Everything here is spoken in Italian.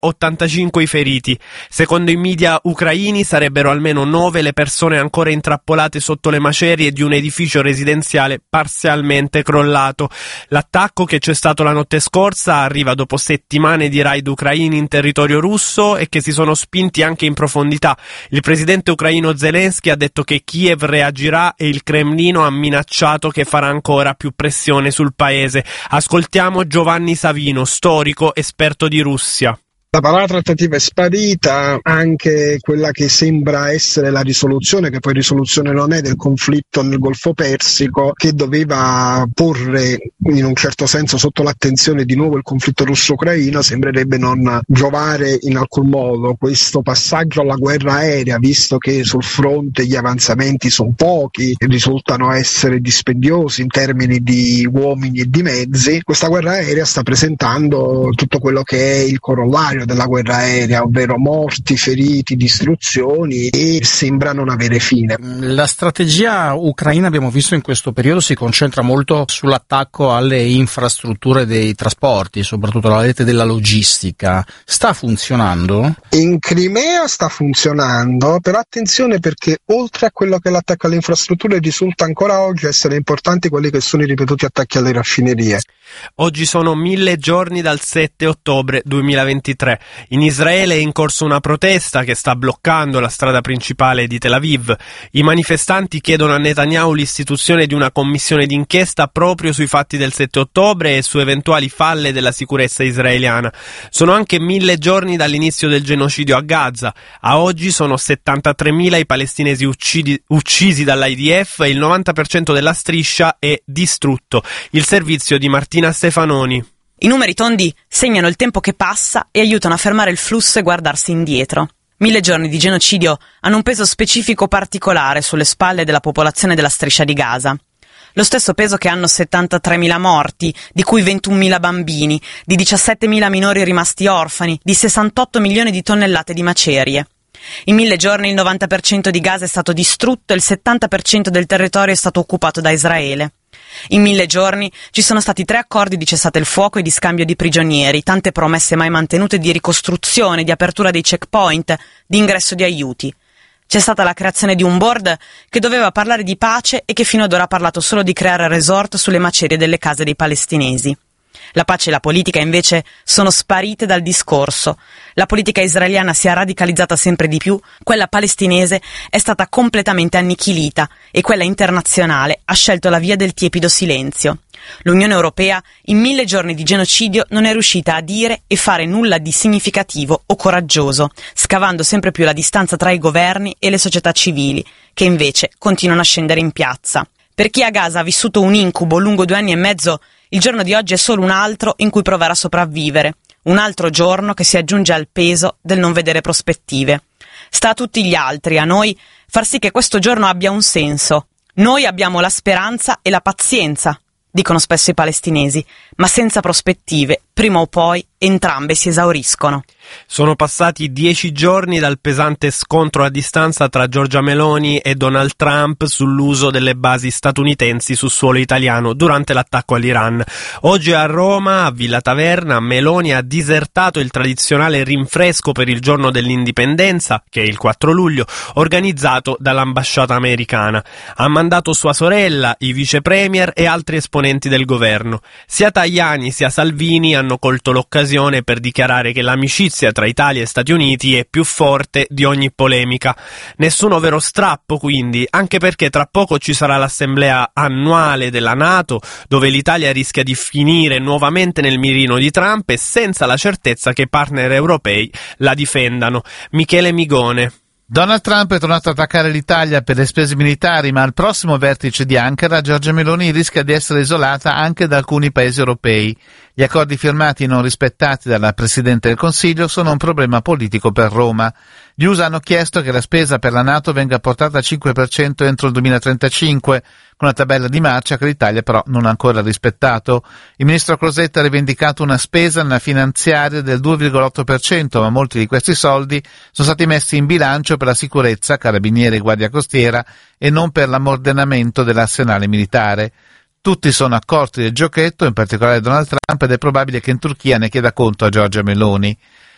85 i feriti. Secondo i media ucraini sarebbero almeno 9 le persone ancora intrappolate sotto le macerie di un edificio residenziale parzialmente crollato. L'attacco, che c'è stato la notte scorsa, arriva dopo settimane di raid ucraini in territorio russo e che si sono spinti anche in profondità. Il presidente ucraino Zelensky ha detto che Kiev reagirà e il Cremlino ha minacciato che farà ancora più pressione sul paese. Ascoltiamo Giovanni Savino, storico esperto di Russia. La parola trattativa è sparita, anche quella che sembra essere la risoluzione, che poi risoluzione non è, del conflitto nel Golfo Persico, che doveva porre in un certo senso sotto l'attenzione di nuovo il conflitto russo-ucraino, sembrerebbe non giovare in alcun modo. Questo passaggio alla guerra aerea, visto che sul fronte gli avanzamenti sono pochi, risultano essere dispendiosi in termini di uomini e di mezzi, questa guerra aerea sta presentando tutto quello che è il corollario della guerra aerea, ovvero morti, feriti, distruzioni, e sembra non avere fine. La strategia ucraina, abbiamo visto in questo periodo, si concentra molto sull'attacco alle infrastrutture dei trasporti, soprattutto la rete della logistica. Sta funzionando? In Crimea sta funzionando, però attenzione, perché oltre a quello che è l'attacco alle infrastrutture risulta ancora oggi essere importanti quelli che sono i ripetuti attacchi alle raffinerie. Oggi sono 1000 giorni dal 7 ottobre 2023. In Israele è in corso una protesta che sta bloccando la strada principale di Tel Aviv. I manifestanti chiedono a Netanyahu l'istituzione di una commissione d'inchiesta proprio sui fatti del 7 ottobre e su eventuali falle della sicurezza israeliana. Sono anche 1000 giorni dall'inizio del genocidio a Gaza. A oggi sono 73.000 i palestinesi uccisi dall'IDF e il 90% della striscia è distrutto. Il servizio di Martina Stefanoni. I numeri tondi segnano il tempo che passa e aiutano a fermare il flusso e guardarsi indietro. 1000 giorni di genocidio hanno un peso specifico particolare sulle spalle della popolazione della striscia di Gaza. Lo stesso peso che hanno 73.000 morti, di cui 21.000 bambini, di 17.000 minori rimasti orfani, di 68 milioni di tonnellate di macerie. In 1000 giorni il 90% di Gaza è stato distrutto e il 70% del territorio è stato occupato da Israele. In 1000 giorni ci sono stati 3 accordi di cessate il fuoco e di scambio di prigionieri, tante promesse mai mantenute di ricostruzione, di apertura dei checkpoint, di ingresso di aiuti. C'è stata la creazione di un board che doveva parlare di pace e che fino ad ora ha parlato solo di creare resort sulle macerie delle case dei palestinesi. La pace e la politica invece sono sparite dal discorso. La politica israeliana si è radicalizzata sempre di più, quella palestinese è stata completamente annichilita e quella internazionale ha scelto la via del tiepido silenzio. L'Unione Europea in 1000 giorni di genocidio non è riuscita a dire e fare nulla di significativo o coraggioso, scavando sempre più la distanza tra i governi e le società civili, che invece continuano a scendere in piazza. Per chi a Gaza ha vissuto un incubo lungo 2 anni e mezzo, il giorno di oggi è solo un altro in cui provare a sopravvivere, un altro giorno che si aggiunge al peso del non vedere prospettive. Sta a tutti gli altri, a noi, far sì che questo giorno abbia un senso. Noi abbiamo la speranza e la pazienza, dicono spesso i palestinesi, ma senza prospettive, prima o poi entrambe si esauriscono. Sono passati 10 giorni dal pesante scontro a distanza tra Giorgia Meloni e Donald Trump sull'uso delle basi statunitensi su suolo italiano durante l'attacco all'Iran. Oggi a Roma, a Villa Taverna, Meloni ha disertato il tradizionale rinfresco per il giorno dell'indipendenza, che è il 4 luglio, organizzato dall'ambasciata americana. Ha mandato sua sorella, i vice premier e altri esponenti del governo. Sia Tajani sia Salvini hanno colto l'occasione per dichiarare che l'amicizia tra Italia e Stati Uniti è più forte di ogni polemica. Nessuno vero strappo, quindi, anche perché tra poco ci sarà l'assemblea annuale della NATO, dove l'Italia rischia di finire nuovamente nel mirino di Trump e senza la certezza che i partner europei la difendano. Michele Migone. Donald Trump è tornato ad attaccare l'Italia per le spese militari, ma al prossimo vertice di Ankara Giorgia Meloni rischia di essere isolata anche da alcuni paesi europei. Gli accordi firmati e non rispettati dalla Presidente del Consiglio sono un problema politico per Roma. Gli USA hanno chiesto che la spesa per la NATO venga portata al 5% entro il 2035, con una tabella di marcia che l'Italia però non ha ancora rispettato. Il ministro Crosetta ha rivendicato una spesa nella finanziaria del 2,8%, ma molti di questi soldi sono stati messi in bilancio per la sicurezza, carabinieri e guardia costiera, e non per l'ammodernamento dell'arsenale militare. Tutti sono accorti del giochetto, in particolare Donald Trump, ed è probabile che in Turchia ne chieda conto a Giorgia Meloni.